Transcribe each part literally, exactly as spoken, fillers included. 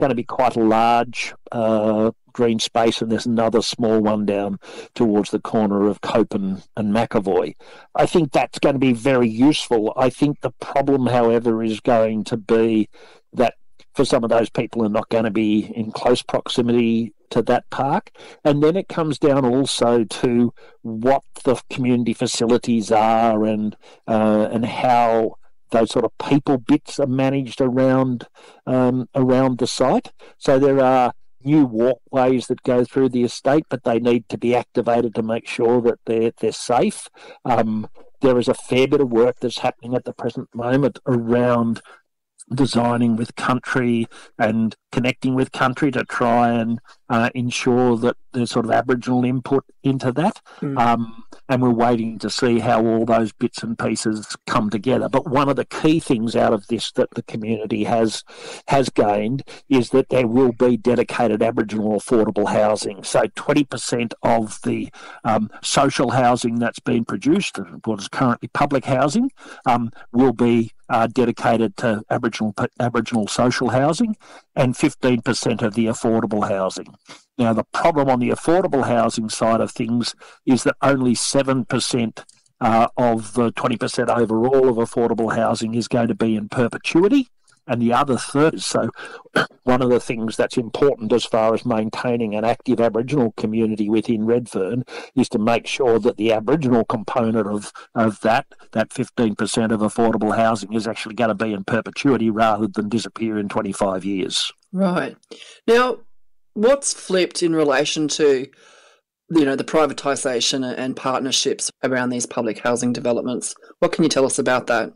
going to be quite a large uh, green space, and there's another small one down towards the corner of Cope and, and McAvoy. I think that's going to be very useful. I think the problem, however, is going to be that for some of those people are not going to be in close proximity to that park. And then it comes down also to what the community facilities are and uh, and how those sort of people bits are managed around um, around the site. So there are new walkways that go through the estate, but they need to be activated to make sure that they're they're safe. Um, there is a fair bit of work that's happening at the present moment around designing with country and connecting with country to try and uh, ensure that there's sort of Aboriginal input into that. Mm. Um, and we're waiting to see how all those bits and pieces come together. But one of the key things out of this that the community has has gained is that there will be dedicated Aboriginal affordable housing. So twenty percent of the um, social housing that's been produced, what is currently public housing, um, will be uh, dedicated to Aboriginal Aboriginal social housing, and fifteen percent of the affordable housing. Now, the problem on the affordable housing side of things is that only seven percent uh, of the twenty percent overall of affordable housing is going to be in perpetuity, and the other third. So one of the things that's important as far as maintaining an active Aboriginal community within Redfern is to make sure that the Aboriginal component of, of that, that fifteen percent of affordable housing is actually going to be in perpetuity rather than disappear in twenty-five years. Right. Now, what's flipped in relation to, you know, the privatisation and partnerships around these public housing developments? What can you tell us about that?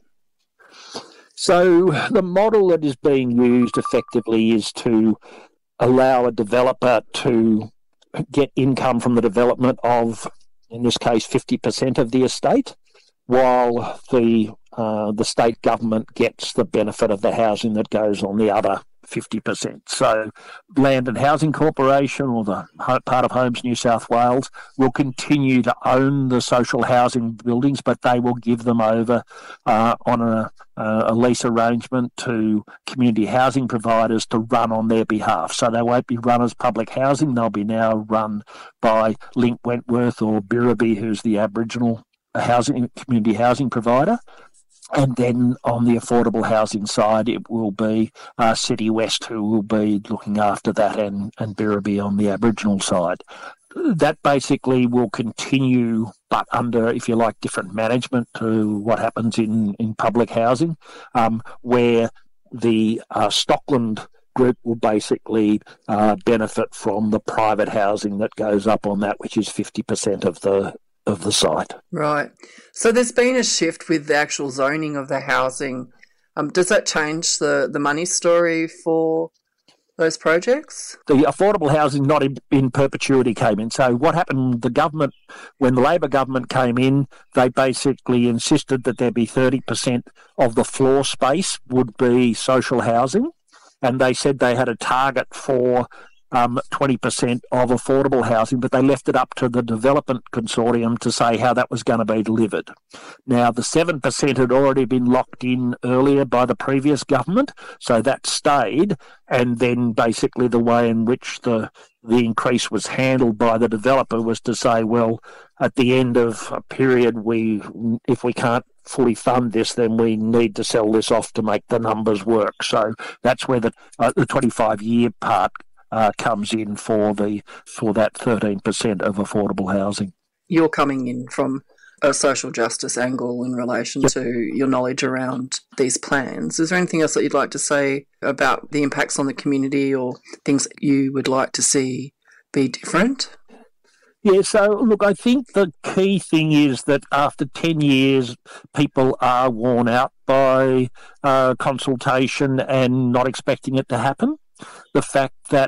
So the model that is being used effectively is to allow a developer to get income from the development of, in this case, fifty percent of the estate, while the uh, the state government gets the benefit of the housing that goes on the other fifty percent. So Land and Housing Corporation, or the part of Homes New South Wales, will continue to own the social housing buildings, but they will give them over uh, on a, a lease arrangement to community housing providers to run on their behalf. So they won't be run as public housing. They'll be now run by Link Wentworth or Birribee, who's the Aboriginal housing community housing provider. And then on the affordable housing side, it will be uh, City West who will be looking after that, and, and Birribee on the Aboriginal side. That basically will continue, but under, if you like, different management to what happens in, in public housing, um, where the uh, Stockland group will basically uh, benefit from the private housing that goes up on that, which is fifty percent of the of the site. Right. So there's been a shift with the actual zoning of the housing. Um, does that change the, the money story for those projects? The affordable housing not in, in perpetuity came in. So what happened, the government, when the Labor government came in, they basically insisted that there be thirty percent of the floor space would be social housing, and they said they had a target for Um, twenty percent of affordable housing, but they left it up to the development consortium to say how that was going to be delivered. Now, the seven percent had already been locked in earlier by the previous government, so that stayed, and then basically the way in which the the increase was handled by the developer was to say, well, at the end of a period, we if we can't fully fund this, then we need to sell this off to make the numbers work. So that's where the uh, the twenty-five year part Uh, comes in for the for that thirteen percent of affordable housing. You're coming in from a social justice angle in relation yep. to your knowledge around these plans. Is there anything else that you'd like to say about the impacts on the community or things that you would like to see be different? Yeah, so look, I think the key thing is that after ten years, people are worn out by uh, consultation and not expecting it to happen. The fact that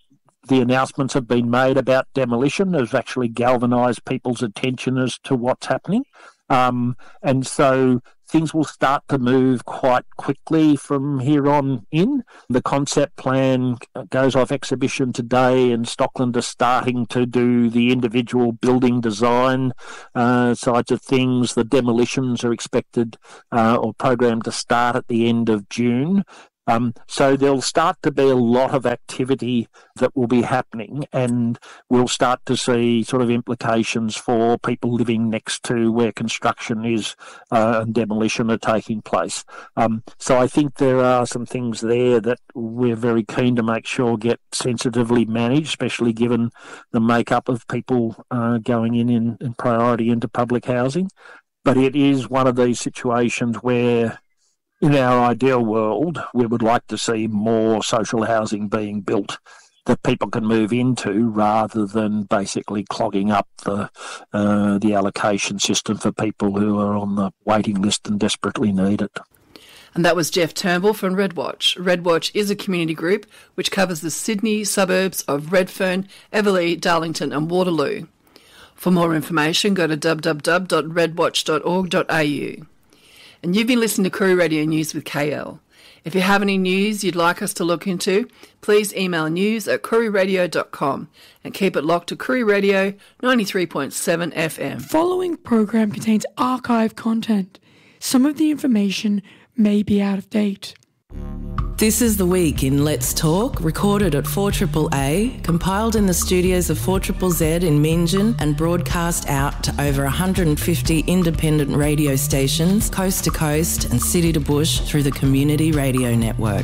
the announcements have been made about demolition has actually galvanised people's attention as to what's happening. Um, and so things will start to move quite quickly from here on in. The concept plan goes off exhibition today, and Stockland are starting to do the individual building design uh, sides of things. The demolitions are expected uh, or programmed to start at the end of June. Um, so there'll start to be a lot of activity that will be happening, and we'll start to see sort of implications for people living next to where construction is uh, and demolition are taking place. Um, so I think there are some things there that we're very keen to make sure get sensitively managed, especially given the makeup of people uh, going in, in in priority into public housing. But it is one of these situations where, in our ideal world, we would like to see more social housing being built that people can move into, rather than basically clogging up the uh, the allocation system for people who are on the waiting list and desperately need it. And that was Jeff Turnbull from Redwatch. Redwatch is a community group which covers the Sydney suburbs of Redfern, Everleigh, Darlington and Waterloo. For more information, go to w w w dot redwatch dot org dot a u. And you've been listening to Koori Radio News with K L. If you have any news you'd like us to look into, please email news at koori radio dot com and keep it locked to Koori Radio ninety-three point seven F M. The following program contains archive content. Some of the information may be out of date. This is The Week in Let's Talk, recorded at four A A A, compiled in the studios of four Z Z in Meanjin and broadcast out to over one hundred fifty independent radio stations, coast to coast and city to bush through the Community Radio Network.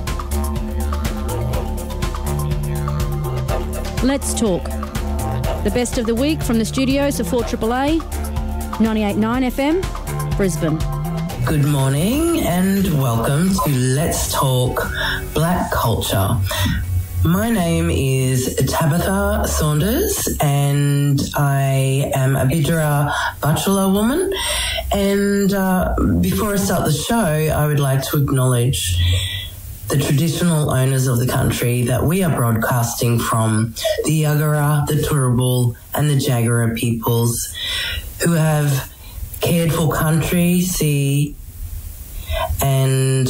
Let's Talk. The best of the week from the studios of four A A A, ninety-eight point nine F M, Brisbane. Good morning and welcome to Let's Talk Black Culture. My name is Tabitha Saunders and I am a Bidjara Bachelor woman. And uh, before I start the show, I would like to acknowledge the traditional owners of the country that we are broadcasting from, the Yagara, the Turrbal and the Jagera peoples, who have cared for country, sea and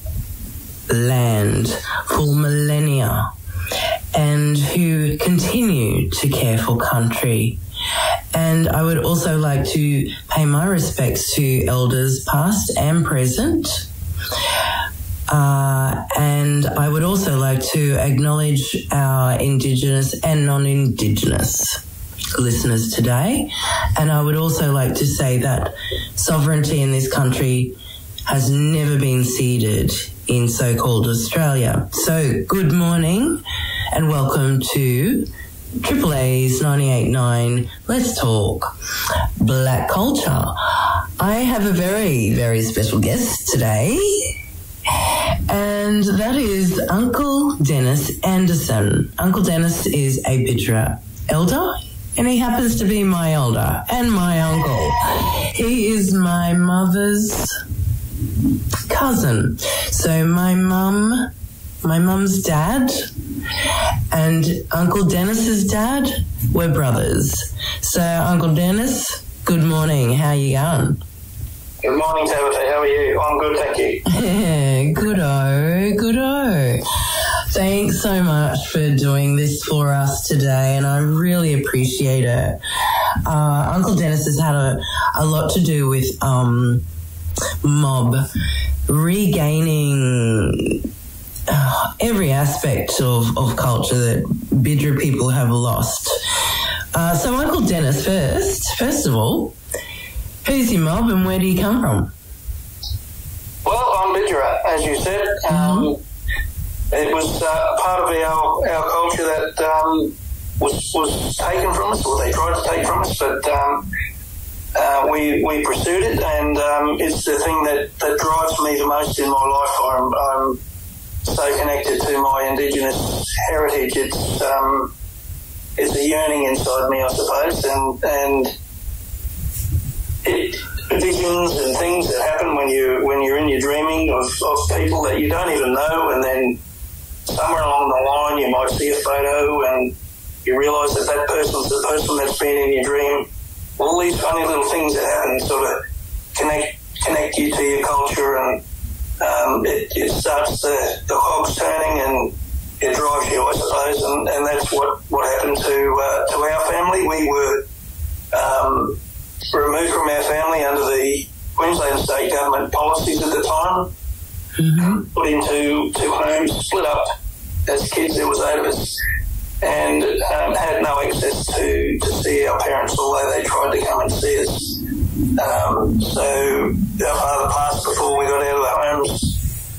land for millennia, and who continue to care for country. And I would also like to pay my respects to elders past and present. Uh, and I would also like to acknowledge our Indigenous and non-Indigenous listeners today. And I would also like to say that sovereignty in this country has never been ceded in so-called Australia. So good morning and welcome to Triple A's ninety-eight point nine Let's Talk Black Culture. I have a very, very special guest today, and that is Uncle Dennis Anderson. Uncle Dennis is a Bidjara elder, and he happens to be my elder and my uncle. He is my mother's cousin. So my mum, my mum's dad and Uncle Dennis's dad were brothers. So Uncle Dennis, good morning. How are you going? Good morning, Tabitha. How are you? I'm good, thank you. Yeah, good-o, good-o. Thanks so much for doing this for us today, and I really appreciate it. Uh, Uncle Dennis has had a, a lot to do with um, mob regaining uh, every aspect of, of culture that Bidjara people have lost. Uh, so, Uncle Dennis, first, first of all, who's your mob and where do you come from? Well, I'm Bidjara, as you said. Um, mm-hmm. It was uh, part of our, our culture that um, was was taken from us, or they tried to take from us, but um, uh, we we pursued it, and um, it's the thing that, that drives me the most in my life. I'm, I'm so connected to my Indigenous heritage. It's um, it's a yearning inside me, I suppose, and and it, visions and things that happen when you when you're in your dreaming of, of people that you don't even know, and then somewhere along the line you might see a photo and you realise that that person's the person that's been in your dream. All these funny little things that happen sort of connect connect you to your culture, and um, it, it starts the, the cogs turning and it drives you, I suppose, and, and that's what, what happened to uh, to our family. We were um, removed from our family under the Queensland state government policies at the time, mm-hmm. put into two homes, split up as kids. There was eight of us, and um, had no access to, to see our parents, although they tried to come and see us. Um, so our father passed before we got out of the homes.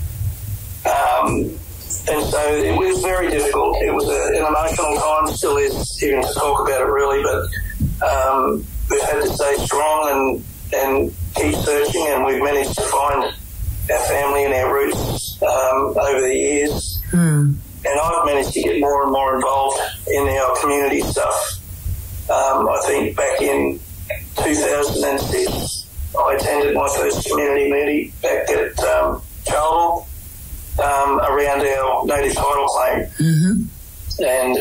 Um, and so it was very difficult. It was a, an emotional time, still is, even to talk about it really, but um, we've had to stay strong and, and keep searching, and we've managed to find our family and our roots um, over the years. Mm. And I've managed to get more and more involved in our community stuff. Um, I think back in two thousand six, I attended my first community meeting back at um, Charleville um, around our native title claim. Mm-hmm. And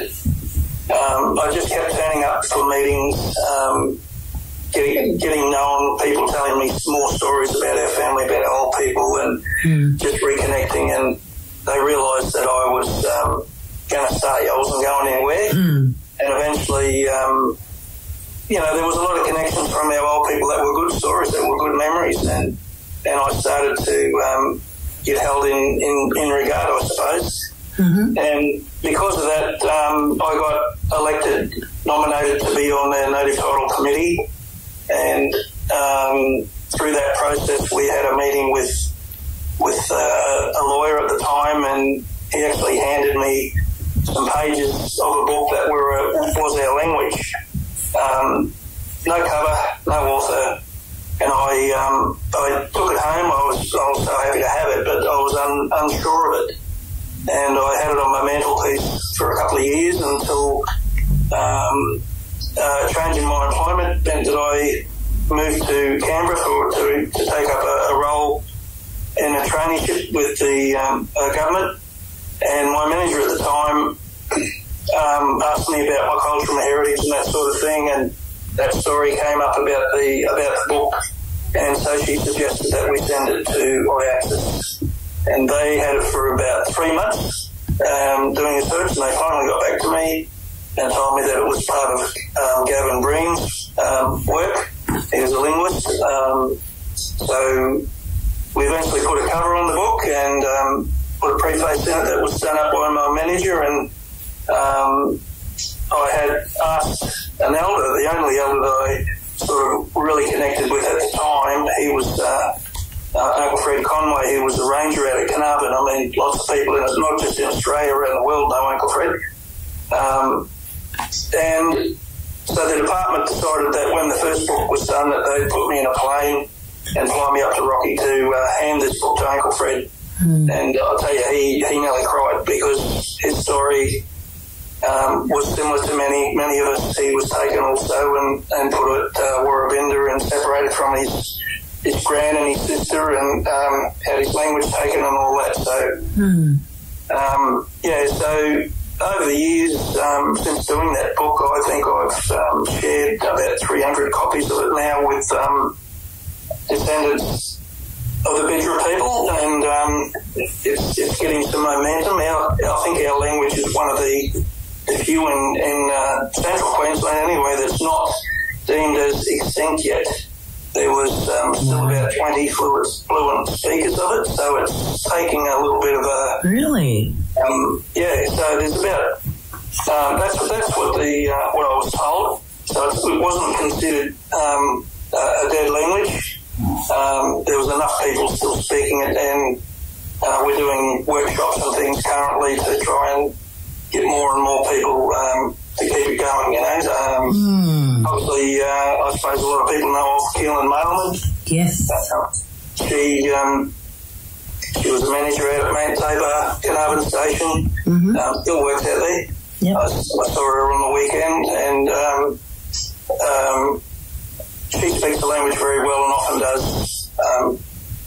um, I just kept turning up for meetings, um, getting, getting known, people telling me more stories about our family, about our old people, and mm. just reconnecting. And they realised that I was um, going to stay. I wasn't going anywhere. Mm. And eventually, um, you know, there was a lot of connections from our old people that were good stories, that were good memories. And, and I started to um, get held in, in, in regard, I suppose. Mm-hmm. And because of that, um, I got elected, nominated to be on the Native Title Committee. And um, through that process, we had a meeting with with uh, a lawyer at the time, and he actually handed me some pages of a book that were uh, was our language. Um, no cover, no author, and I um, I took it home. I was I was so happy to have it, but I was un, unsure of it, and I had it on my mantelpiece for a couple of years until um, uh, changing my employment meant that I moved to Canberra for to, to take up a, a role in a traineeship with the um, uh, government, and my manager at the time um, asked me about my culture, my heritage, and that sort of thing, and that story came up about the about the book, and so she suggested that we send it to I Access, and they had it for about three months um, doing a search, and they finally got back to me and told me that it was part of um, Gavin Breen's um, work. He was a linguist, um, so we eventually put a cover on the book and um, put a preface in it that was done up by my manager, and um, I had asked an elder, the only elder that I sort of really connected with at the time. He was uh, uh, Uncle Fred Conway. He was a ranger out at Carnarvon. I mean, lots of people, in it, not just in Australia, around the world, know Uncle Fred. Um, and so the department decided that when the first book was done, that they'd put me in a plane and fly me up to Rocky to uh, hand this book to Uncle Fred. Mm. And I'll tell you, he, he nearly cried because his story um, was similar to many many of us. He was taken also and, and put at uh, Warrabinda and separated from his his gran and his sister, and um, had his language taken and all that. So, mm. um, yeah, so over the years, um, since doing that book, I think I've um, shared about three hundred copies of it now with um, descendants of the Bidra people, and um, it's, it's getting some momentum. Our, I think our language is one of the, the few in, in uh, central Queensland anyway that's not deemed as extinct yet. There was um, still about twenty fluent, fluent speakers of it, so it's taking a little bit of a... Really? Um, yeah, so there's about... Um, that's, that's what the uh, what I was told. So it wasn't considered um, a dead language. Um, there was enough people still speaking it, and uh, we're doing workshops and things currently to try and get more and more people um, to keep it going, you know. Um, mm. Obviously, uh, I suppose a lot of people know of Keelan Mailman. Yes. Uh, she um, she was a manager out at Mount Tabor Carnarvon Station. Mm-hmm. Um, still works out there. Yep. I, I saw her on the weekend, and um, um, she speaks the language very well and often does um,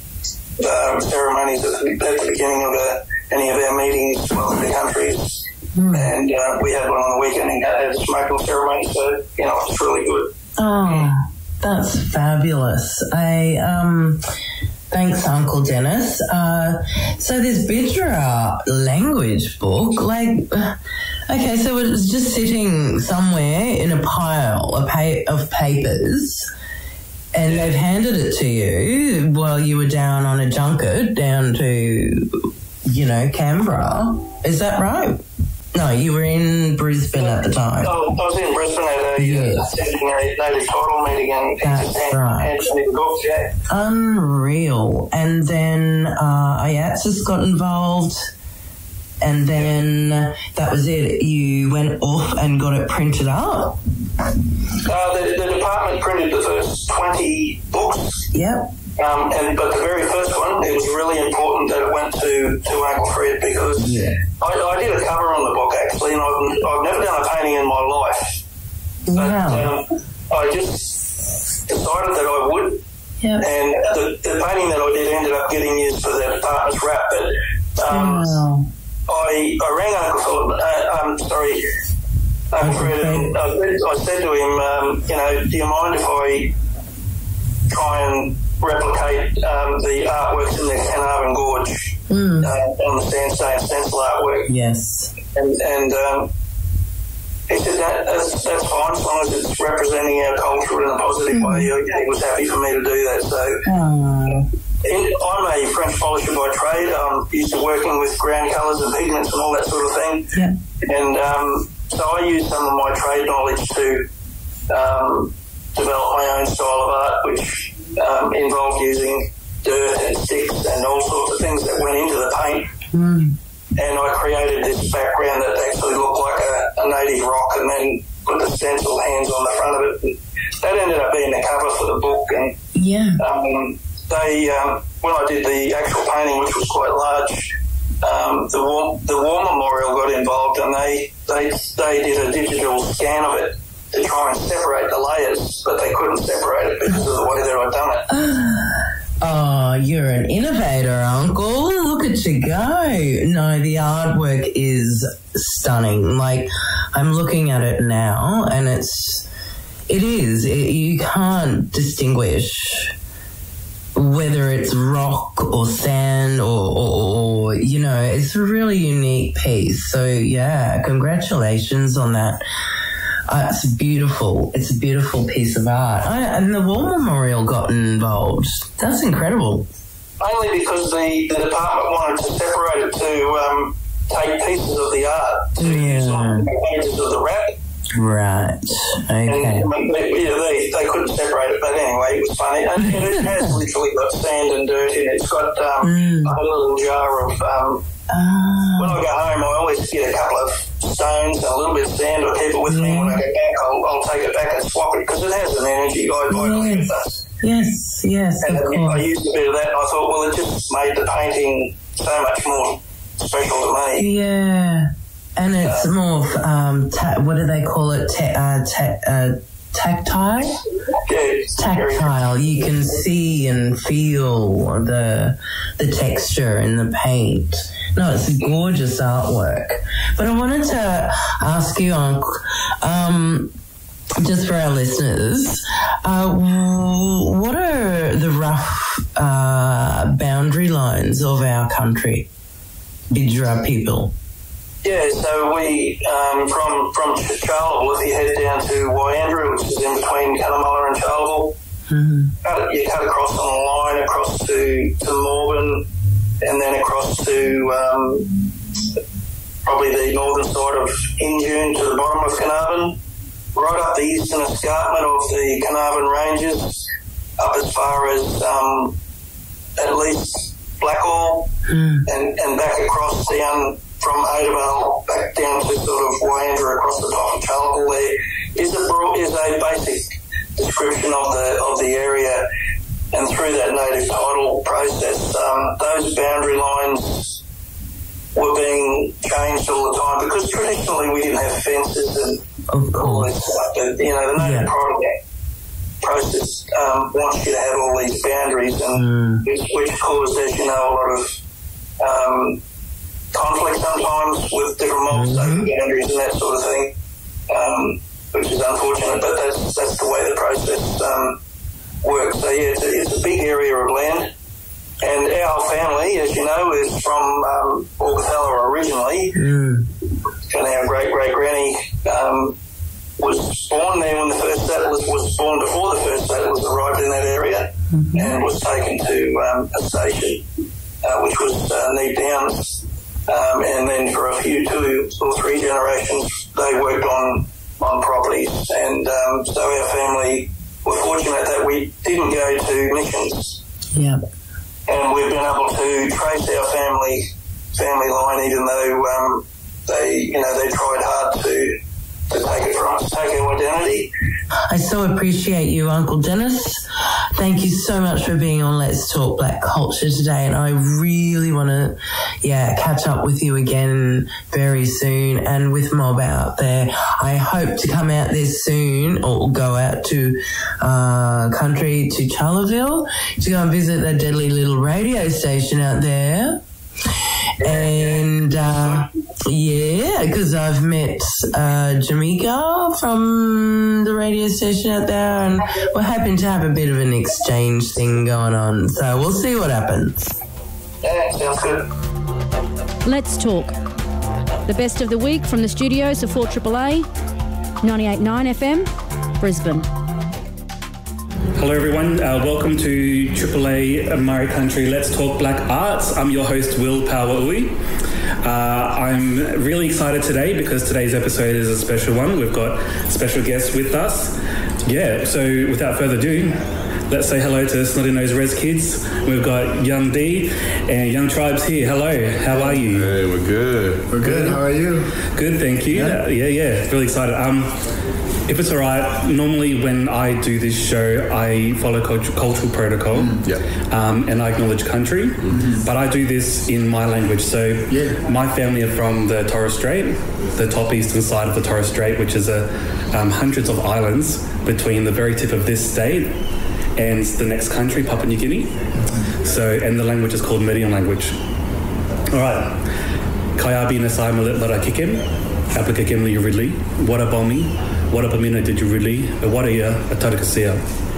um, ceremonies at the, at the beginning of uh, any of our meetings from the countries. Mm. And uh, we had one on the weekend and had a smoking ceremony, so, you know, it's really good. Oh, that's fabulous. I, um, thanks, Uncle Dennis. Uh, so this Bidra language book, like, okay, so it was just sitting somewhere in a pile of, pa- of papers. And they've handed it to you while you were down on a junket down to, you know, Canberra. Is that right? No, you were in Brisbane at the time. Oh, I was in Brisbane at a, Yes. uh, a native title meeting and That's and, right. and, and books, yeah. Unreal. And then uh, Ayaxis got involved, and then that was it. You went off and got it printed up. Uh, the, the department printed the first twenty books. Yep. Um, and but the very first one, it was really important that it went to, to Uncle Fred because Yeah. I, I did a cover on the book actually, and I've, I've never done a painting in my life. But Wow. um, I just decided that I would, Yep. and the, the painting that I did ended up getting used for the department's wrap. But um, Wow. I I rang Uncle Philip. Uh, um, sorry, Uncle Fred, and I, I said to him, um, you know, do you mind if I try and replicate um, the artworks in the Carnarvon Gorge Mm. uh, on the sandstone stencil artwork? Yes. And, and um, he said that that's, that's fine as long as it's representing our culture in a positive Mm. way. He was happy for me to do that. So Oh. in, I'm a French polisher by trade. I'm used to working with ground colours and pigments and all that sort of thing. Yeah. And um, so I use some of my trade knowledge to um, develop my own style of art, which um, involved using dirt and sticks and all sorts of things that went into the paint. Mm. And I created this background that actually looked like a, a native rock, and then put the stencil hands on the front of it. And that ended up being the cover for the book. And Yeah. um, they, um, when I did the actual painting, which was quite large, um, the War, the War Memorial got involved, and they, they they did a digital scan of it to try and separate the layers, but they couldn't separate it because of the way that I'd done it. Oh, you're an innovator, Uncle. Look at you go. No, the artwork is stunning. Like, I'm looking at it now, and it's, it is. It, you can't distinguish whether it's rock or sand or, or, or, you know, it's a really unique piece. So, yeah, congratulations on that. Uh, it's beautiful. It's a beautiful piece of art. I, and the War Memorial got involved. That's incredible. Only because the, the department wanted to separate it to um, take pieces of the art to Yeah. use on the pages of the wrap. Right. Okay. And they, yeah, they, they couldn't separate it, but anyway, it was funny. And it has literally got sand and dirt in it. It's got um, Mm. a little jar of... Um, Ah. when I go home, I always get a couple of stones and a little bit of sand. I keep it with me. When I go back, I'll, I'll take it back and swap it because it has an energy. I like it does. Yes, yes, And of I course. used a bit of that, and I thought, well, it just made the painting so much more special to me. Yeah. And it's more, um, ta- what do they call it? Ta- uh, ta- uh, tactile? Yeah, it's very- Tactile. You can see and feel the the texture in the paint. No, it's gorgeous artwork. But I wanted to ask you, Unc, um, just for our listeners, uh, what are the rough uh, boundary lines of our country, Bidjara people? Yeah, so we, um, from from Charleville, if you head down to Wyandra, which is in between Cunnamulla and Charleville, Mm-hmm. cut, you cut across on the line, across to, to Morban, and then across to um, probably the northern side of Injune to the bottom of Carnarvon, right up the eastern escarpment of the Carnarvon Ranges, up as far as um, at least Blackall, Mm. and, and back across down from Adavale back down to sort of Wyandra across the top of Charleville. There is a broad, is a basic description of the of the area, and through that native title process, um, those boundary lines were being changed all the time because traditionally we didn't have fences and Of all course. this stuff. But, you know, the native Yeah. title process um, wants you to have all these boundaries, and Mm. which, which caused, as you know, a lot of um, conflict sometimes with different mobs Mhm. over boundaries and that sort of thing, um, which is unfortunate, but that's that's the way the process um, works. So yeah, it's a, it's a big area of land, and our family, as you know, is from um, Augathella originally, Mm. and our great great granny um, was born there when the first settlers was born before the first settlers arrived in that area, mm-hmm. and was taken to um, a station, uh, which was uh, Neat Downs. Um, and then for a few, two or three generations, they worked on, on properties. And um, so our family were fortunate that we didn't go to missions. Yeah. And we've been able to trace our family family line, even though um, they, you know, they tried hard to to take it from us, take our identity. I so appreciate you, Uncle Dennis. Thank you so much for being on Let's Talk Black Culture today, and I really want to, yeah, catch up with you again very soon, and with Mob out there. I hope to come out there soon, or go out to uh, country, to Charleville, to go and visit that deadly little radio station out there. And uh, yeah, because I've met uh, Jamaica from the radio station out there, and we're hoping to have a bit of an exchange thing going on. So we'll see what happens. Yeah, sounds good. Let's talk. The best of the week from the studios of four A A A, ninety-eight point nine F M, Brisbane. Hello everyone, uh, welcome to Triple A Murray Country Let's Talk Black Arts. I'm your host Will Pauaui. Uh, I'm really excited today because today's episode is a special one. We've got special guests with us. Yeah, so without further ado, let's say hello to Snotty Nose Res Kids. We've got Young D and Young Tribes here. Hello, how are you? Hey, we're good. We're good, how are you? Good, thank you. Yeah, uh, yeah, yeah, really excited. Um, If it's all right, normally when I do this show, I follow cult- cultural protocol, mm, yeah. um, and I acknowledge country, mm-hmm. but I do this in my language. So yeah. my family are from the Torres Strait, the top eastern side of the Torres Strait, which is a, um, hundreds of islands between the very tip of this state and the next country, Papua New Guinea. Mm-hmm. So, and the language is called Median language. All right. Kayabi nasai malit lara kikim, applicakim li ridley, warabomi, Warapamina did you really? Waraya Atarakasia.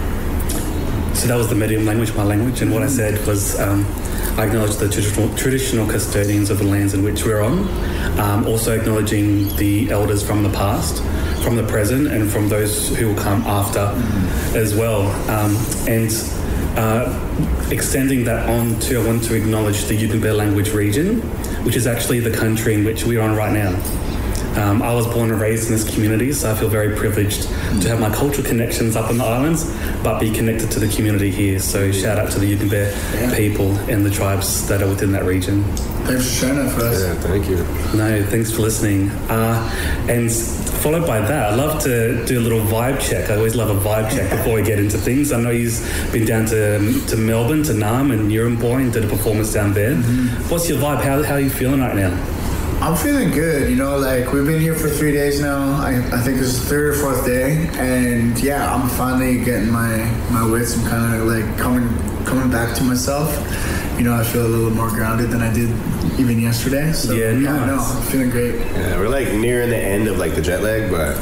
So that was the Medium language, my language, and what I said was um, I acknowledge the traditional, traditional custodians of the lands in which we're on, um, also acknowledging the elders from the past, from the present, and from those who will come after mm-hmm. as well. Um, and uh, extending that on to, I want to acknowledge the Yugambeh language region, which is actually the country in which we're on right now. Um, I was born and raised in this community, so I feel very privileged to have my cultural connections up on the islands, but be connected to the community here. So shout out to the Yugambeh yeah. people and the tribes that are within that region. Thanks for sharing that for us. Yeah, thank you. No, thanks for listening. Uh, and followed by that, I love to do a little vibe check. I always love a vibe check before we get into things. I know you've been down to to Melbourne, to Naarm and Nhurungboi and did a performance down there. Mm-hmm. What's your vibe? How, how are you feeling right now? I'm feeling good, you know, like we've been here for three days now. I, I think this is the third or fourth day, and yeah, I'm finally getting my, my wits. I'm kind of like coming coming back to myself. You know, I feel a little more grounded than I did even yesterday. So yeah, nice. yeah no, I'm feeling great. Yeah, we're like nearing the end of like the jet lag, but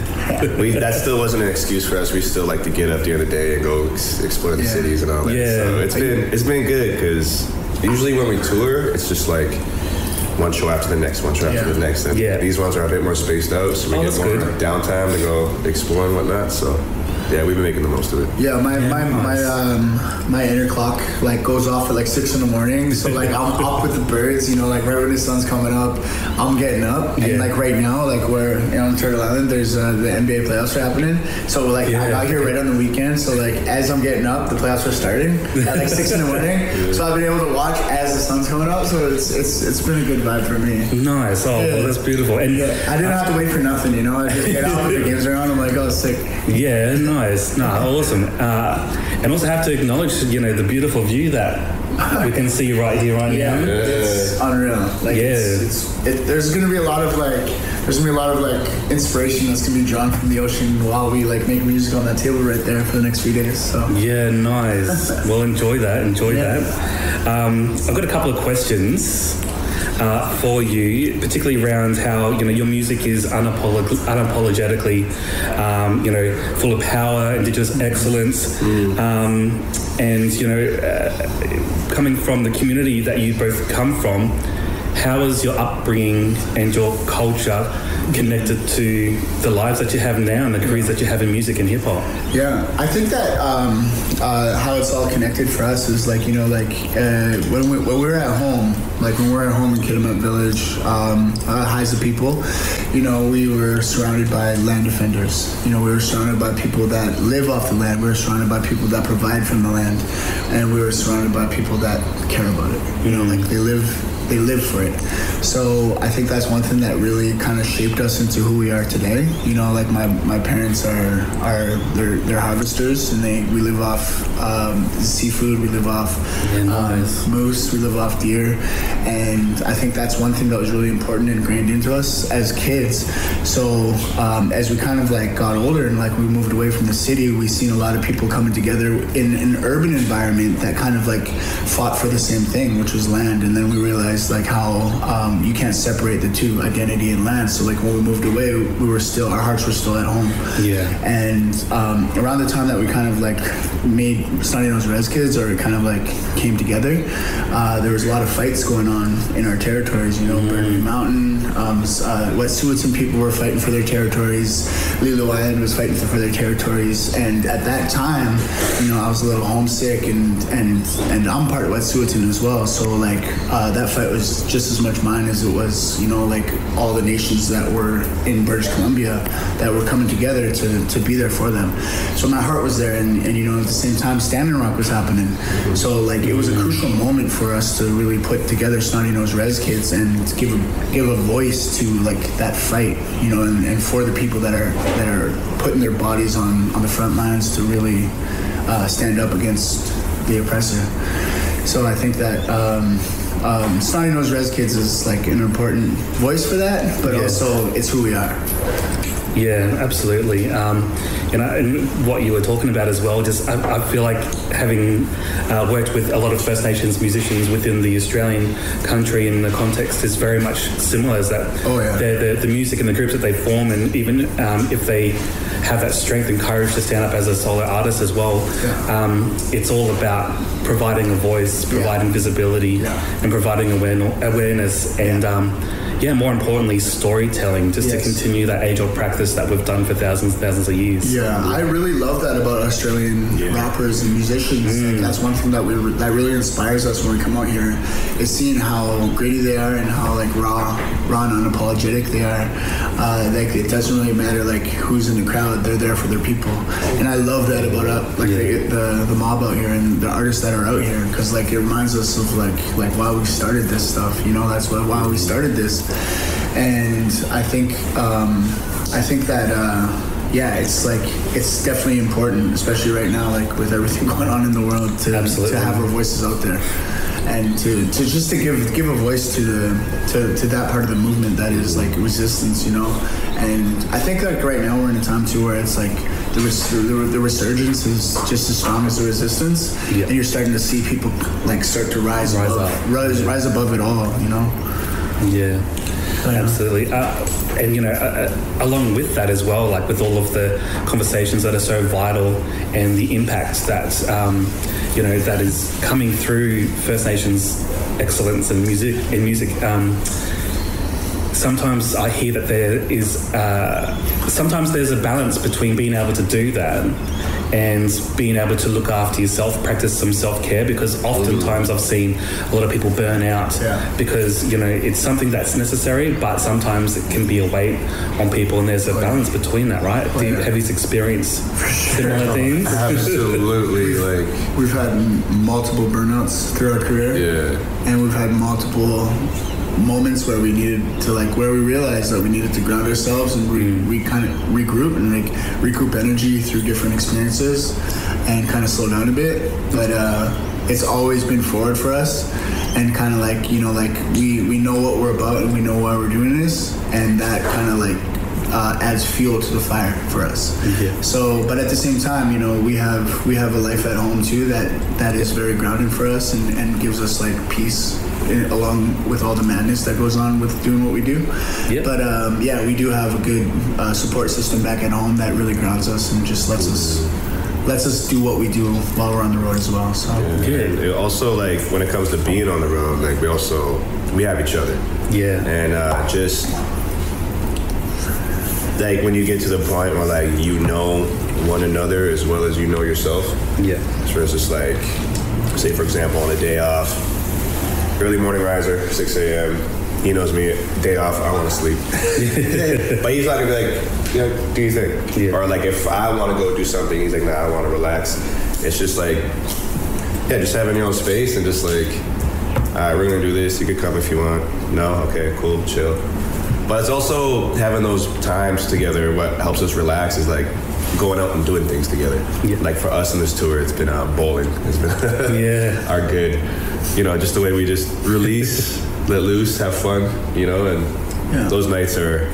we that still wasn't an excuse for us. We still like to get up during the day and go ex- explore the yeah. cities and all that. Yeah, so it's been it's been good because usually when we tour, it's just like one show after the next, one show after yeah. the next. And yeah. these ones are a bit more spaced out, so we oh, get more good. downtime to go explore and whatnot. So yeah, we've been making the most of it. Yeah, my yeah, my nice. my um my inner clock like goes off at like six in the morning. So like I'm up with the birds, you know, like right when the sun's coming up, I'm getting up. And yeah. like right now, like we're you know, on Turtle Island, there's uh, the N B A playoffs are happening. So like yeah. I got here right on the weekend. So like as I'm getting up, the playoffs are starting at like six in the morning. Yeah. So I've been able to watch as the sun's coming up. So it's it's it's been a good vibe for me. Nice. Oh, yeah. well, that's beautiful. And yeah. I didn't have to wait for nothing, you know. I just get out when the games are on. I'm like, oh, sick. Yeah, nice. Nah, awesome. Uh, and also have to acknowledge, you know, the beautiful view that we can see right here, right yeah, now. Yeah, it's unreal. Like, yeah. it's, it's, it, there's gonna be a lot of like, there's gonna be a lot of like inspiration that's gonna be drawn from the ocean while we like make music on that table right there for the next few days. So yeah, nice. Well, enjoy that. Enjoy yeah. that. Um, I've got a couple of questions. Uh, for you, particularly around how you know your music is unapolog- unapologetically, um, you know, full of power, Indigenous excellence, mm. um, and you know, uh, coming from the community that you both come from, how is your upbringing and your culture connected to the lives that you have now and the careers that you have in music and hip hop? Yeah, I think that um, uh, how it's all connected for us is like, you know, like uh, when, we, when we're at home, like when we're at home in Kitimat Village, um, uh, Haida people, you know, we were surrounded by land defenders. You know, we were surrounded by people that live off the land. We were surrounded by people that provide from the land. And we were surrounded by people that care about it. You know, like they live they live for it. So I think that's one thing that really kind of shaped us into who we are today. You know, like my, my parents are are they're, they're harvesters, and they we live off um, seafood, we live off yeah, nice. um, moose, we live off deer, and I think that's one thing that was really important and ingrained into us as kids. So um, as we kind of like got older and like we moved away from the city, we seen a lot of people coming together in an urban environment that kind of like fought for the same thing, which was land. And then we realized like how um, you can't separate the two, identity and land. So like when we moved away, we were still, our hearts were still at home. Yeah. And um, around the time that we kind of like made Snotty Nose Res Kids, or it kind of like came together, uh, there was a lot of fights going on in our territories. You know, mm. Burnaby Mountain, um, uh, Wet'suwet'en people were fighting for their territories. Lilo Island was fighting for their territories. And at that time, you know, I was a little homesick, and and and I'm part of Wet'suwet'en as well. So like uh, that fight was just as much mine as it was, you know, like all the nations that were in British Columbia that were coming together to, to be there for them. So my heart was there, and, and you know, at the same time, Standing Rock was happening. So like it was a crucial moment for us to really put together Snotty Nose Res Kids and give a, give a voice to like that fight, you know, and, and for the people that are that are putting their bodies on, on the front lines to really uh, stand up against the oppressor. So I think that um, um, Snotty Nose Res Kids is like an important voice for that, but yes. also it's who we are. Yeah, absolutely. Um, you know, and what you were talking about as well, just I, I feel like having uh, worked with a lot of First Nations musicians within the Australian country, and the context is very much similar, is that oh, yeah. the, the, the music and the groups that they form, and even um, if they have that strength and courage to stand up as a solo artist as well, yeah. um, it's all about providing a voice, providing yeah. visibility, yeah. and providing aware- awareness and um, yeah, more importantly, storytelling, just yes. to continue that age-old practice that we've done for thousands and thousands of years. Yeah, I really love that about Australian yeah. rappers and musicians. Mm. Like, that's one thing that we that really inspires us when we come out here, is seeing how gritty they are and how like raw, raw and unapologetic they are. Uh, like it doesn't really matter like who's in the crowd; they're there for their people, and I love that about uh, like yeah. the, the the mob out here and the artists that are out here, because like it reminds us of like like why we started this stuff. You know, that's why why we started this. And I think um, I think that uh, yeah, it's like it's definitely important, especially right now, like with everything going on in the world, to Absolutely. to have our voices out there, and to, to just to give give a voice to the to, to that part of the movement that is like resistance, you know. And I think like right now we're in a time too where it's like the res- the, the resurgence is just as strong as the resistance, yep. and you're starting to see people like start to rise rise above, up. rise rise above it all, you know. Yeah. Absolutely. Uh, and, you know, uh, along with that as well, like with all of the conversations that are so vital and the impact that, um, you know, that is coming through First Nations excellence in music, in music, um, sometimes I hear that there is, uh, sometimes there's a balance between being able to do that and being able to look after yourself, practice some self-care, because oftentimes I've seen a lot of people burn out yeah. because, you know, it's something that's necessary, but sometimes it can be a weight on people, and there's a balance between that, right? Oh, Do you yeah. have you experienced similar sure. things? Absolutely. like We've had multiple burnouts through our career, yeah. and we've had multiple moments where we needed to like where we realized that we needed to ground ourselves and we, mm. we kind of regroup and like recoup energy through different experiences and kind of slow down a bit. But uh it's always been forward for us, and kind of like, you know, like we we know what we're about and we know why we're doing this, and that kind of like Uh, adds fuel to the fire for us. Yeah. So, but at the same time, you know, we have we have a life at home too that that is very grounding for us and, and gives us like peace in, along with all the madness that goes on with doing what we do. Yep. But um, yeah, we do have a good uh, support system back at home that really grounds us and just lets us lets us do what we do while we're on the road as well. So yeah. And it also, like when it comes to being on the road, like we also we have each other. Yeah. And uh, just like when you get to the point where like you know one another as well as you know yourself. Yeah. So it's just like, say for example, on a day off, early morning riser, six a.m. He knows me. Day off, I want to sleep. But he's not gonna be like, you know, do you think? Yeah. Or like if I want to go do something, he's like, nah, I want to relax. It's just like, yeah, just having your own space and just like, all right, we're gonna do this. You could come if you want. No, okay, cool, chill. But it's also having those times together. What helps us relax is like going out and doing things together. Yeah. Like for us in this tour, it's been uh, bowling. It's been yeah. our good, you know, just the way we just release. Let loose, have fun, you know, and yeah. those nights are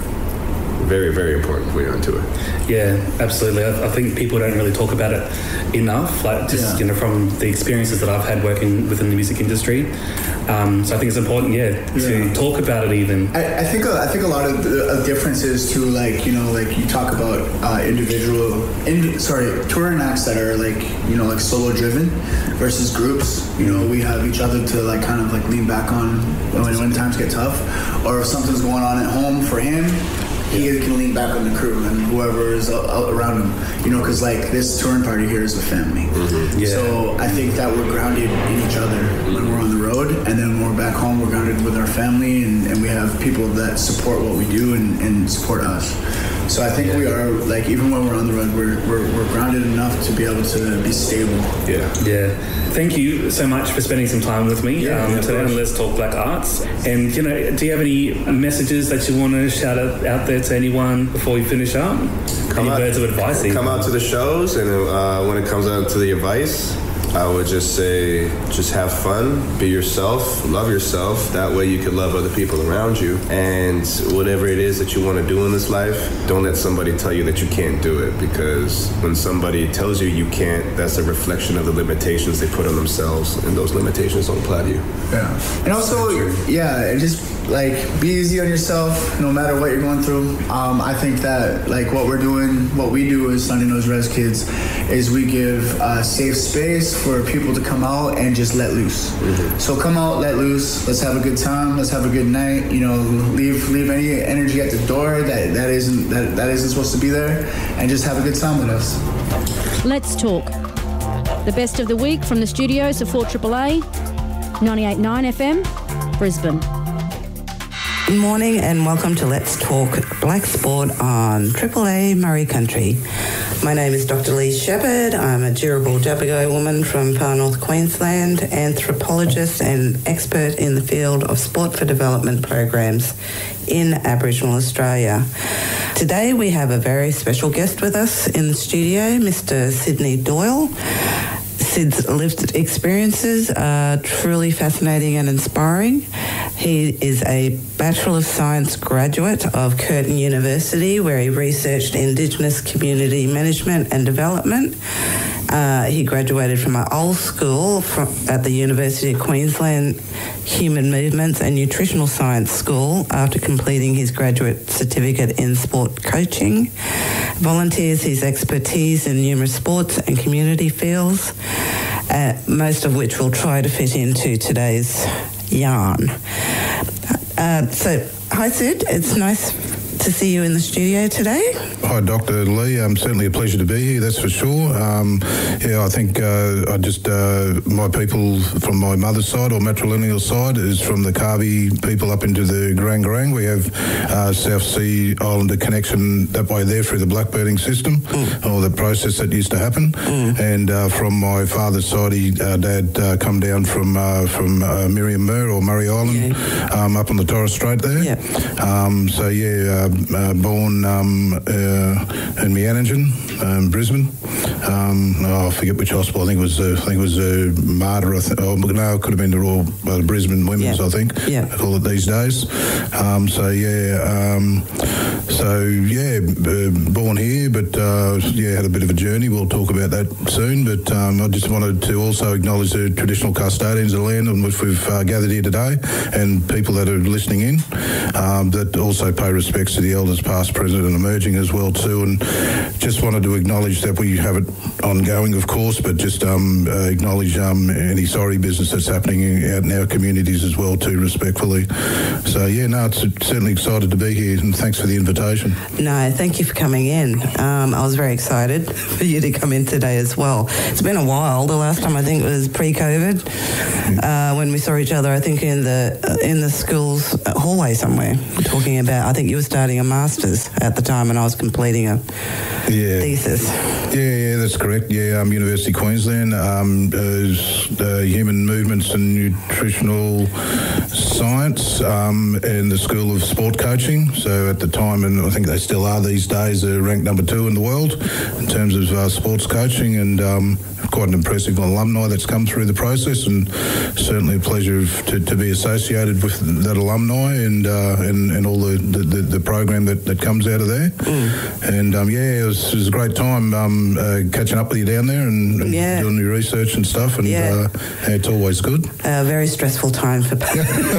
very, very important when you're on tour. Yeah, absolutely. I, I think people don't really talk about it enough, like just, yeah. you know, from the experiences that I've had working within the music industry. Um, so I think it's important, yeah, to yeah. talk about it even. I, I think I think a lot of the differences too, like, you know, like you talk about uh, individual, in, sorry, touring acts that are like, you know, like solo driven versus groups. You know, we have each other to like kind of like lean back on when, when times get tough, or if something's going on at home for him, he can lean back on the crew and whoever is around him, you know, because like this touring party here is a family. Mm-hmm. Yeah. So I think that we're grounded in each other when we're on the road, and then when we're back home, we're grounded with our family, and, and we have people that support what we do and, and support us. So I think yeah. we are, like, even when we're on the road, we're, we're we're grounded enough to be able to be stable. Yeah. Yeah. Thank you so much for spending some time with me yeah, um, yeah, today on Let's Talk Black Arts. And, you know, do you have any messages that you want to shout out, out there to anyone before we finish up? Come any out, words of advice? Come even? out to the shows, and uh, when it comes out to the advice, I would just say, just have fun, be yourself, love yourself. That way you can love other people around you. And whatever it is that you want to do in this life, don't let somebody tell you that you can't do it, because when somebody tells you you can't, that's a reflection of the limitations they put on themselves, and those limitations don't apply to you. Yeah. And also, yeah, and just like be easy on yourself no matter what you're going through. Um, I think that like what we're doing, what we do as Sunday Nose Res Kids is we give a safe space for people to come out and just let loose. Mm-hmm. So come out, let loose. Let's have a good time. Let's have a good night. You know, leave leave any energy at the door that, that isn't that, that isn't supposed to be there, and just have a good time with us. Let's talk. The best of the week from the studios of four A A A, ninety-eight point nine F M, Brisbane. Good morning and welcome to Let's Talk Black Sport on Triple A Murray Country. My name is Doctor Lee Shepherd. I'm a durable Jabago woman from far north Queensland, anthropologist and expert in the field of sport for development programs in Aboriginal Australia. Today we have a very special guest with us in the studio, Mister Sydney Doyle. Sid's lived experiences are truly fascinating and inspiring. He is a Bachelor of Science graduate of Curtin University, where he researched Indigenous community management and development. Uh, he graduated from an old school from, at the University of Queensland Human Movements and Nutritional Science School after completing his graduate certificate in sport coaching. Volunteers his expertise in numerous sports and community fields, uh, most of which we'll try to fit into today's yarn. Uh, so, hi Sid, it's nice to see you in the studio today. Hi, Doctor Lee. Um, certainly a pleasure to be here, that's for sure. Um, yeah, I think uh, I just, uh, my people from my mother's side or matrilineal side is from the Kavi people up into the Garang Garang. We have uh, South Sea Islander connection that way there through the blackbirding system, mm. or the process that used to happen. Mm. And uh, from my father's side, he, uh, Dad uh, come down from uh, from uh, Miriam Mur or Murray Island, yeah. um, up on the Torres Strait there. Yeah. Um, so, yeah, uh, Uh, born um, uh, in Meanington, um, Brisbane. Um, oh, I forget which hospital. I think it was. Uh, I think it was uh, Martyr. I th- oh, no, it could have been the Royal uh, Brisbane Women's. Yeah. I think. Yeah. They call it these days. Um, so yeah. Um, so so yeah, uh, born here, but uh, yeah, had a bit of a journey. We'll talk about that soon. But um, I just wanted to also acknowledge the traditional custodians of the land on which we've uh, gathered here today, and people that are listening in. Um, that also pay respects to the elders, past, present, and emerging as well too. And just wanted to acknowledge that we have it ongoing, of course, but just um, uh, acknowledge um, any sorry business that's happening out in our communities as well too, respectfully. So yeah, no, it's certainly excited to be here, and thanks for the invitation. No, thank you for coming in. Um, I was very excited for you to come in today as well. It's been a while. The last time I think was pre-COVID, uh, when we saw each other. I think in the uh, in the school's hallway somewhere, talking about. I think you were starting a master's at the time, and I was completing a yeah. thesis. Yeah, yeah, that's correct. Yeah, um, University of Queensland, um, uh, Human Movements and Nutritional Science, um, and the School of Sport Coaching. So at the time, and I think they still are these days, they're ranked number two in the world in terms of uh, sports coaching, and um, quite an impressive alumni that's come through the process, and certainly a pleasure to, to be associated with that alumni and uh, and, and all the, the, the program that, that comes out of there. Mm. And um, yeah, it was, it was a great time um, uh, catching up with you down there and, and yeah. doing your research and stuff, and yeah. uh, it's always good. A uh, very stressful time for both.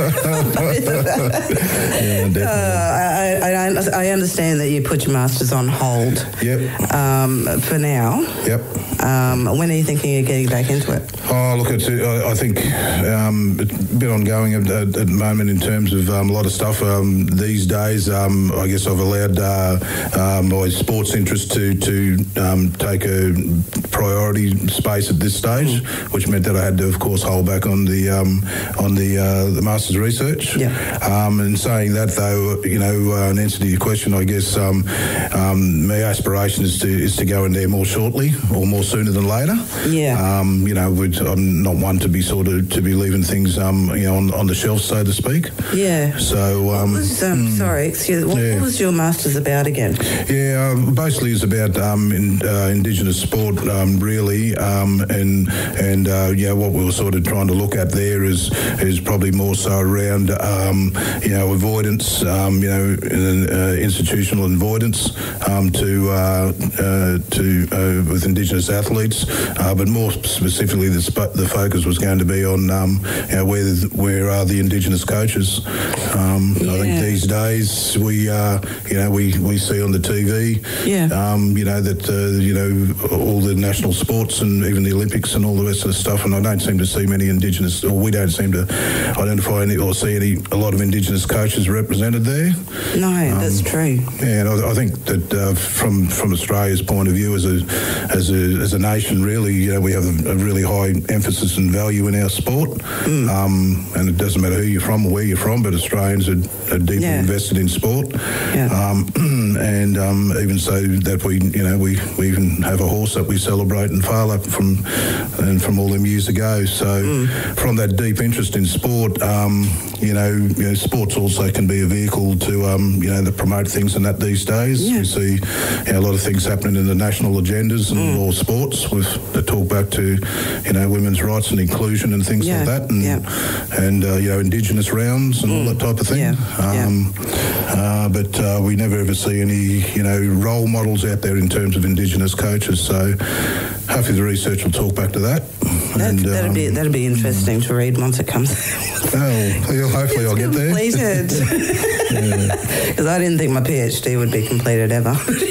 yeah, definitely. Uh, I, I, I understand that you put your masters on hold. Yep. Um, for now. Yep. Um, when are you thinking of getting back into it? Oh, look, it's, I, I think um, it's a bit ongoing at, at, at the moment in terms of um, a lot of stuff. Um, these days, um, I guess I've allowed uh, uh, my sports interest to, to um, take a priority space at this stage, mm. which meant that I had to, of course, hold back on the um, on the uh, the master's research. Yeah. Um, and saying that, though, you know, uh, in answer to your question, I guess um, um, my aspiration is to is to go in there more shortly or more sooner than later. Yeah. Um, you know, I'm not one to be sort of to be leaving things, um, you know, on, on the shelf, so to speak. Yeah. So, um, what was, um, mm, sorry, excuse me. What, yeah. what was your master's about again? Yeah, uh, basically it's about um, in, uh, Indigenous sport, um, really, um, and and uh, yeah, what we were sort of trying to look at there is is probably more so around, um, you know, avoidance, um, you know, uh, institutional avoidance um, to uh, uh, to uh, with Indigenous athletes, uh, but more specifically, the, sp- the focus was going to be on um, you know, where the, where are the Indigenous coaches. Um, yeah. I think these days we uh, you know we, we see on the T V, yeah. um, you know that uh, you know all the national sports and even the Olympics and all the rest of the stuff, and I don't seem to see many Indigenous, or we don't seem to identify any or see any a lot of Indigenous coaches represented there. No, um, that's true. Yeah, and I, I think that uh, from from Australia's point of view as a as a as a nation, really, you know, we have a, a really high emphasis and value in our sport, mm. um, and it doesn't matter who you're from or where you're from, but Australians are, are deeply yeah. invested in sport, yeah. um, and um, even so that we, you know, we, we even have a horse that we celebrate in Farla from and from all them years ago. So mm. from that deep interest in sport, um, you know, you know, sports also can be a vehicle to, um, you know, to promote things and that these days. Yeah. We see you know, a lot of things happening in the national agendas and mm. all sports with the talk back to, you know, women's rights and inclusion and things yeah. like that, and yeah. and uh, you know, Indigenous rounds and mm. all that type of thing. Yeah. Um, yeah. uh, but uh, we never ever see any, you know, role models out there in terms of Indigenous coaches. So hopefully the research will talk back to that. That, and, that'd um, be that'd be interesting to read once it comes. Oh, hopefully I'll get there. Completed. Because I didn't think my PhD would be completed ever.